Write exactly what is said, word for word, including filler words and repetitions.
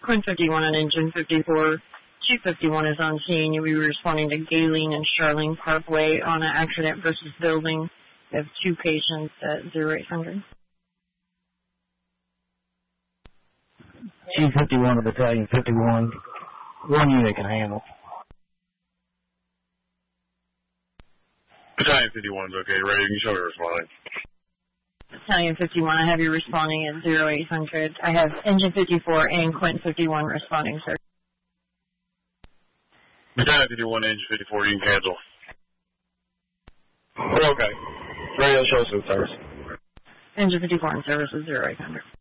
Quinn fifty-one on engine fifty-four. Chief fifty-one is on scene. You'll be responding to Gayleen and Charlene Parkway on an accident versus building. We have two patients at zero eight hundred. Chief fifty-one of Battalion fifty-one. One unit can handle. Battalion fifty-one is okay. Ready? You can show me responding. Battalion fifty-one, I have you responding at zero eight hundred. I have engine fifty-four and Quentin fifty-one responding, sir. Battalion fifty-one, engine fifty-four, you can cancel. We're okay. Radio show some service. Engine fifty-four in service is zero eight hundred.